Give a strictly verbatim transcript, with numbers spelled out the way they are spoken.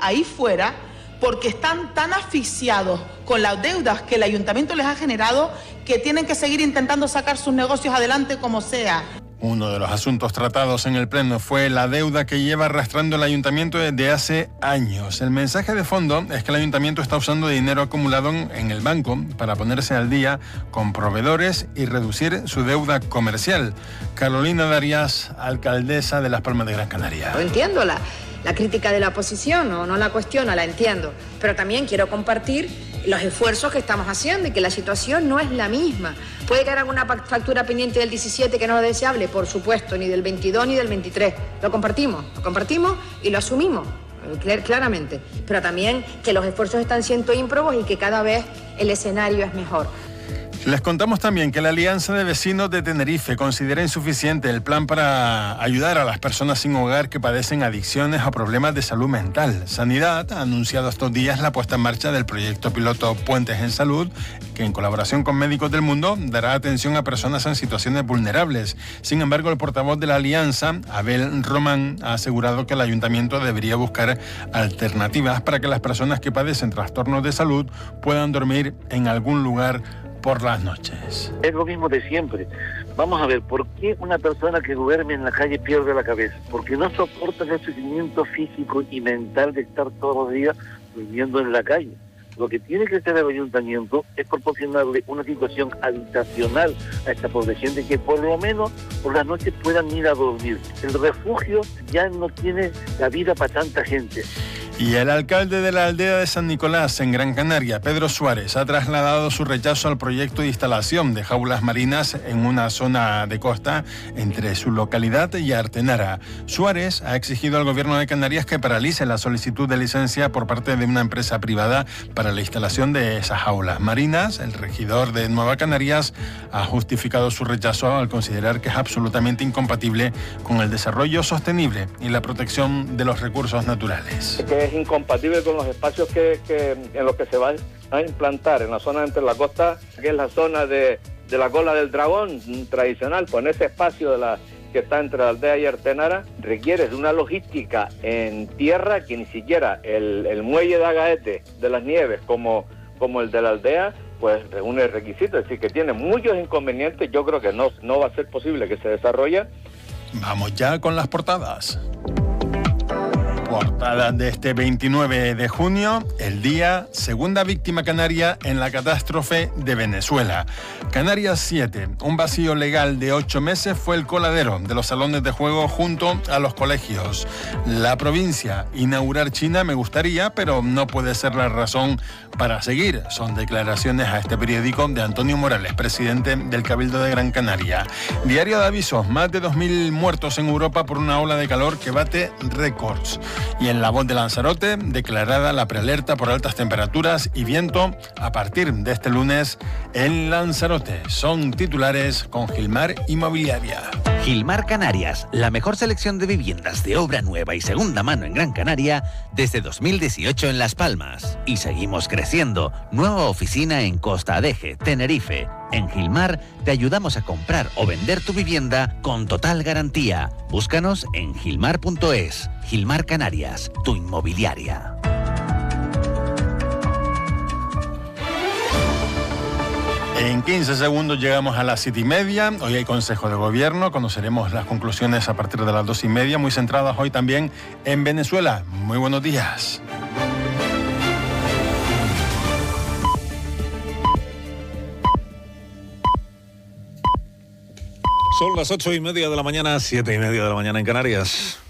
ahí fuera porque están tan asfixiados con las deudas que el ayuntamiento les ha generado que tienen que seguir intentando sacar sus negocios adelante como sea. Uno de los asuntos tratados en el Pleno fue la deuda que lleva arrastrando el Ayuntamiento desde hace años. El mensaje de fondo es que el Ayuntamiento está usando dinero acumulado en el banco para ponerse al día con proveedores y reducir su deuda comercial. Carolina Darias, alcaldesa de Las Palmas de Gran Canaria. No entiendo la, la crítica de la oposición, no, no la cuestiono, la entiendo. Pero también quiero compartir los esfuerzos que estamos haciendo y que la situación no es la misma. ¿Puede quedar alguna factura pendiente del diecisiete que no es deseable? Por supuesto, ni del veintidós ni del veintitrés. Lo compartimos, lo compartimos y lo asumimos, claramente. Pero también que los esfuerzos están siendo ímprobos y que cada vez el escenario es mejor. Les contamos también que la Alianza de Vecinos de Tenerife considera insuficiente el plan para ayudar a las personas sin hogar que padecen adicciones o problemas de salud mental. Sanidad ha anunciado estos días la puesta en marcha del proyecto piloto Puentes en Salud, que en colaboración con Médicos del Mundo dará atención a personas en situaciones vulnerables. Sin embargo, el portavoz de la Alianza, Abel Román, ha asegurado que el Ayuntamiento debería buscar alternativas para que las personas que padecen trastornos de salud puedan dormir en algún lugar por las noches. Es lo mismo de siempre. Vamos a ver, ¿por qué una persona que duerme en la calle pierde la cabeza? Porque no soporta el sufrimiento físico y mental de estar todos los días durmiendo en la calle. Lo que tiene que hacer el ayuntamiento es proporcionarle una situación habitacional a esta población de que por lo menos por las noches puedan ir a dormir. El refugio ya no tiene cabida para tanta gente. Y el alcalde de la aldea de San Nicolás, en Gran Canaria, Pedro Suárez, ha trasladado su rechazo al proyecto de instalación de jaulas marinas en una zona de costa entre su localidad y Artenara. Suárez ha exigido al gobierno de Canarias que paralice la solicitud de licencia por parte de una empresa privada para la instalación de esas jaulas marinas. El regidor de Nueva Canarias ha justificado su rechazo al considerar que es absolutamente incompatible con el desarrollo sostenible y la protección de los recursos naturales. Es incompatible con los espacios que, que en los que se va a implantar en la zona entre la costa, que es la zona de, de la Cola del Dragón tradicional, con ese espacio de la que está entre la aldea y Artenara, requiere de una logística en tierra que ni siquiera el, el muelle de Agaete de las Nieves como, como el de la aldea pues reúne requisitos, es decir que tiene muchos inconvenientes. Yo creo que no, no va a ser posible que se desarrolle. Vamos ya con las portadas. Portada de este veintinueve de junio, el día, segunda víctima canaria en la catástrofe de Venezuela. Canarias siete, un vacío legal de ocho meses fue el coladero de los salones de juego junto a los colegios. La provincia, inaugurar China me gustaría, pero no puede ser la razón para seguir. Son declaraciones a este periódico de Antonio Morales, presidente del Cabildo de Gran Canaria. Diario de avisos, más de dos mil muertos en Europa por una ola de calor que bate récords. Y en La Voz de Lanzarote, declarada la prealerta por altas temperaturas y viento a partir de este lunes en Lanzarote. Son titulares con Gilmar Inmobiliaria. Gilmar Canarias, la mejor selección de viviendas de obra nueva y segunda mano en Gran Canaria desde dos mil dieciocho en Las Palmas. Y seguimos creciendo. Nueva oficina en Costa Adeje, Tenerife. En Gilmar te ayudamos a comprar o vender tu vivienda con total garantía. Búscanos en gilmar punto es. Gilmar Canarias, tu inmobiliaria. En quince segundos llegamos a las siete y media. Hoy hay Consejo de Gobierno. Conoceremos las conclusiones a partir de las dos y media, muy centradas hoy también en Venezuela. Muy buenos días. Son las ocho y media de la mañana, siete y media de la mañana en Canarias.